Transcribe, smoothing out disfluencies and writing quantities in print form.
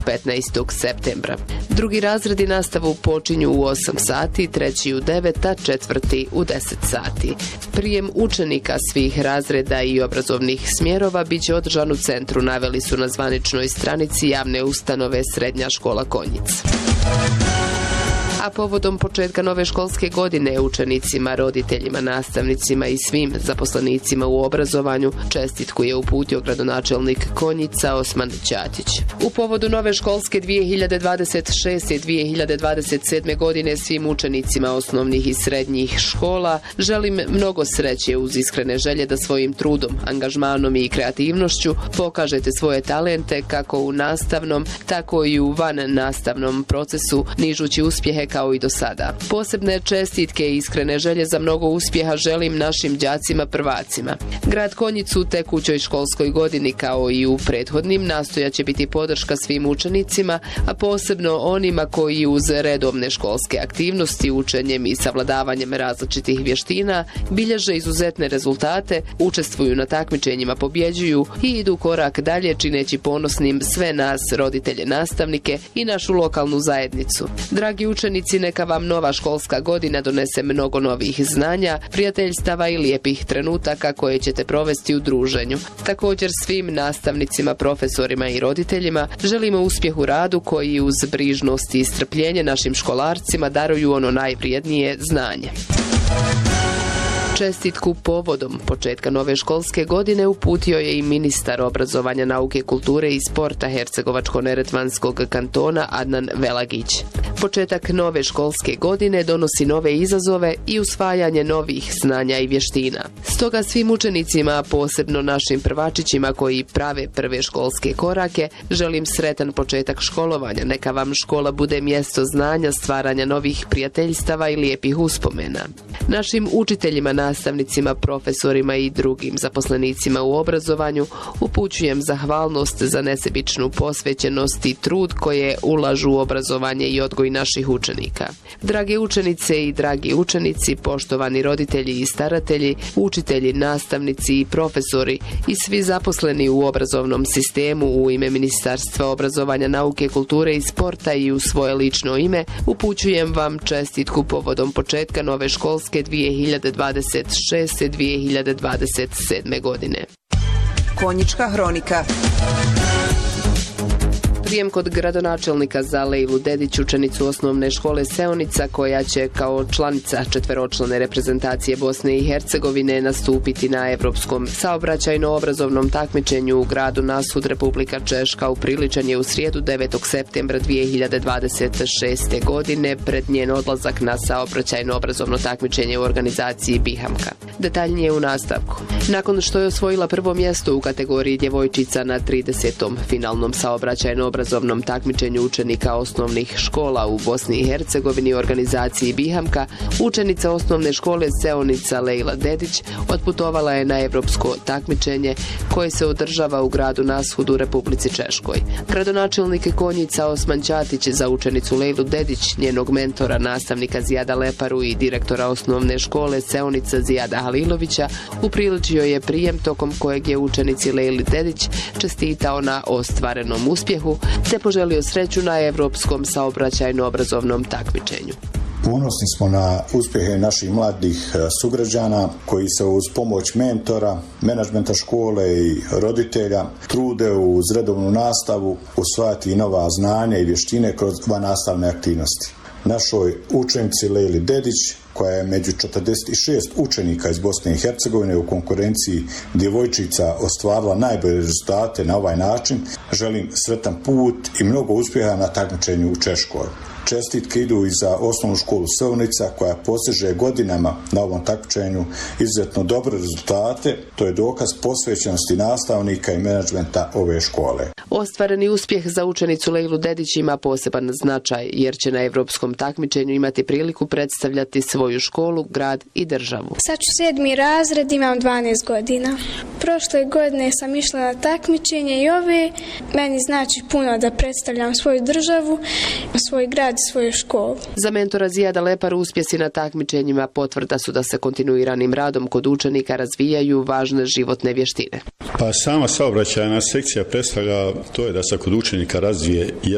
15. septembra. Drugi razredi nastavu počinju u 8 sati, treći u 9, a četvrti u 10 sati. Prijem učenika svih razreda i obrazovnih smjerova biće održan u centru, naveli su na zvaničnoj stranici javne ustanove Srednja škola Konjic. A povodom početka nove školske godine učenicima, roditeljima, nastavnicima i svim zaposlenicima u obrazovanju čestitku je uputio gradonačelnik Konjica Osman Ćatić. U povodu nove školske 2026. i 2027. godine svim učenicima osnovnih i srednjih škola želim mnogo sreće uz iskrene želje da svojim trudom, angažmanom i kreativnošću pokažete svoje talente kako u nastavnom, tako i u van nastavnom procesu, nižući uspjehe kao i do sada. Posebne čestitke i iskrene želje za mnogo uspjeha želim našim đacima prvacima. Grad Konjic u tekućoj školskoj godini kao i u prethodnim nastojaće biti podrška svim učenicima, a posebno onima koji uz redovne školske aktivnosti, učenjem i savladavanjem različitih vještina bilježe izuzetne rezultate, učestvuju na takmičenjima, pobjeđuju i idu korak dalje čineći ponosnim sve nas, roditelje, nastavnike i našu lokalnu zajednicu. Dragi učenici, neka vam nova školska godina donese mnogo novih znanja, prijateljstava i lijepih trenutaka koje ćete provesti u druženju. Također svim nastavnicima, profesorima i roditeljima želimo uspjeh u radu koji uz brižnost i strpljenje našim školarcima daruju ono najvrijednije, znanje. Čestitku povodom početka nove školske godine uputio je i ministar obrazovanja, nauke, kulture i sporta Hercegovačko-neretvanskog kantona Adnan Velagić. Početak nove školske godine donosi nove izazove i usvajanje novih znanja i vještina. Stoga svim učenicima, posebno našim prvačićima koji prave prve školske korake, želim sretan početak školovanja. Neka vam škola bude mjesto znanja, stvaranja novih prijateljstava i lijepih uspomena. Našim učiteljima, nastavnicima, profesorima i drugim zaposlenicima u obrazovanju upućujem zahvalnost za nesebičnu posvećenost i trud koje ulažu u obrazovanje i odgoj naših učenika. Drage učenice i dragi učenici, poštovani roditelji i staratelji, učitelji, nastavnici i profesori i svi zaposleni u obrazovnom sistemu, u ime Ministarstva obrazovanja, nauke, kulture i sporta i u svoje lično ime upućujem vam čestitku povodom početka nove školske 2026. 2027. godine. Konjička hronika. Prijem kod gradonačelnika za Lejlu Dedić, učenicu osnovne škole Seonica, koja će kao članica četveročlane reprezentacije Bosne i Hercegovine nastupiti na Evropskom saobraćajno-obrazovnom takmičenju u gradu Nashud, Republika Češka, upriličen je u srijedu 9. septembra 2026. godine pred njen odlazak na saobraćajno-obrazovno takmičenje u organizaciji Bihamka. Detaljnije u nastavku. Nakon što je osvojila prvo mjesto u kategoriji djevojčica na 30. finalnom saobraćajno-obrazovnom takmičenju učenika osnovnih škola u Bosni i Hercegovini u organizaciji Bihamka, učenica osnovne škole Seonica Lejla Dedić otputovala je na evropsko takmičenje koje se održava u gradu Nashud u Republici Češkoj. Gradonačelnik Konjica Osman Ćatić za učenicu Lejlu Dedić, njenog mentora, nastavnika Zijada Leparu i direktora osnovne škole Seonica Zijada Halilovića upriličio je prijem tokom kojeg je učenici Lejli Dedić čestitao na ostvarenom uspjehu te poželio sreću na Evropskom saobraćajno-obrazovnom takmičenju. Ponosni smo na uspjehe naših mladih sugrađana koji se uz pomoć mentora, menadžmenta škole i roditelja trude uz redovnu nastavu usvajati nova znanja i vještine kroz vannastavne aktivnosti. Našoj učenici Lejli Dedić, koja je među 46 učenika iz Bosne i Hercegovine u konkurenciji djevojčica ostvarila najbolje rezultate na ovaj način, želim sretan put i mnogo uspjeha na takmičenju u Češkoj. Čestitke idu i za osnovnu školu Seonica koja postiže godinama na ovom takmičenju izuzetno dobre rezultate. To je dokaz posvećenosti nastavnika i menadžmenta ove škole. Ostvareni uspjeh za učenicu Lejlu Dedić ima poseban značaj jer će na evropskom takmičenju imati priliku predstavljati svoju školu, grad i državu. Sad ću 7. razred, imam 12 godina. Prošle godine sam išla na takmičenje i ove meni znači puno da predstavljam svoju državu, svoj grad i svoju školu. Za mentora Zijada Leparu uspjesi na takmičenjima potvrda su da se kontinuiranim radom kod učenika razvijaju važne životne vještine. Pa sama saobraćajna sekcija predstavlja to je da se kod učenika razvije